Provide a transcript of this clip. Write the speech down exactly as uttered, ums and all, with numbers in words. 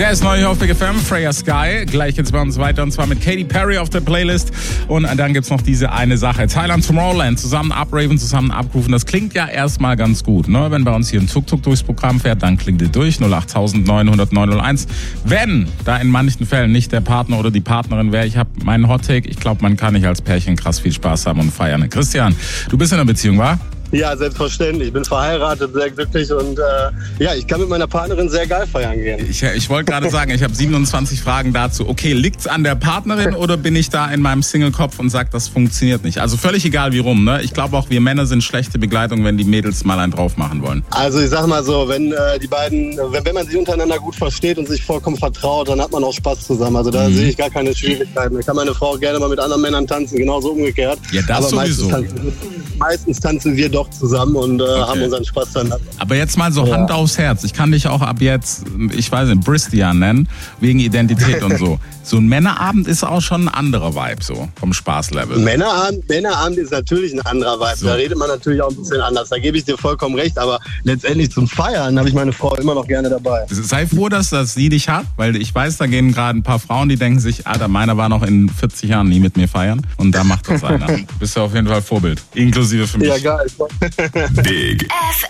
Der ist neu hier auf Big F M, Freya Sky. Gleich geht's bei uns weiter und zwar mit Katy Perry auf der Playlist. Und dann gibt's noch diese eine Sache. Thailand Tomorrowland, zusammen abraven, zusammen abrufen. Das klingt ja erstmal ganz gut, ne? Wenn bei uns hier ein Tuk-Tuk durchs Programm fährt, dann klingt ihr durch. null acht neun null null neun null eins. Wenn da in manchen Fällen nicht der Partner oder die Partnerin wäre, ich habe meinen Hottake. Ich glaube, man kann nicht als Pärchen krass viel Spaß haben und feiern. Christian, du bist in einer Beziehung, wa? Ja, selbstverständlich. Ich bin verheiratet, sehr glücklich und äh, ja, ich kann mit meiner Partnerin sehr geil feiern gehen. Ich, ich wollte gerade sagen, ich habe siebenundzwanzig Fragen dazu. Okay, liegt's an der Partnerin oder bin ich da in meinem Single-Kopf und sage, das funktioniert nicht? Also völlig egal wie rum, ne? Ich glaube auch, wir Männer sind schlechte Begleitung, wenn die Mädels mal einen drauf machen wollen. Also ich sag mal so, wenn äh, die beiden, wenn, wenn man sich untereinander gut versteht und sich vollkommen vertraut, dann hat man auch Spaß zusammen. Also da mhm. sehe ich gar keine Schwierigkeiten. Ich kann meine Frau gerne mal mit anderen Männern tanzen, genauso umgekehrt. Ja, das Aber sowieso. Meistens tanzen, meistens tanzen wir doch zusammen und äh, okay. haben unseren Spaß dann. Aber jetzt mal so ja. Hand aufs Herz. Ich kann dich auch ab jetzt, ich weiß nicht, Bristian nennen, wegen Identität und so. So ein Männerabend ist auch schon ein anderer Vibe, so vom Spaßlevel. Männerabend, Männerabend ist natürlich ein anderer Vibe. So. Da redet man natürlich auch ein bisschen anders. Da gebe ich dir vollkommen recht. Aber letztendlich zum Feiern habe ich meine Frau immer noch gerne dabei. Sei froh, dass das sie dich hat, weil ich weiß, da gehen gerade ein paar Frauen, die denken sich, Alter, meiner war noch in vierzig Jahren nie mit mir feiern. Und da macht das einer. Du bist ja auf jeden Fall Vorbild. Inklusive für mich. Ja, geil. Big F